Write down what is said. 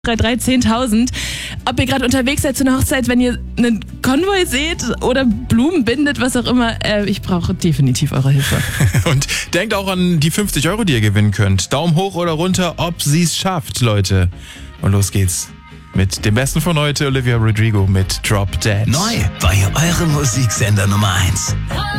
33 10.000. Ob ihr gerade unterwegs seid zu einer Hochzeit, wenn ihr einen Konvoi seht oder Blumen bindet, was auch immer, ich brauche definitiv eure Hilfe. Und denkt auch an die 50 €, die ihr gewinnen könnt. Daumen hoch oder runter, ob sie es schafft, Leute. Und los geht's mit dem Besten von heute, Olivia Rodrigo mit Drop Dead. Neu bei eurem Musiksender Nummer 1.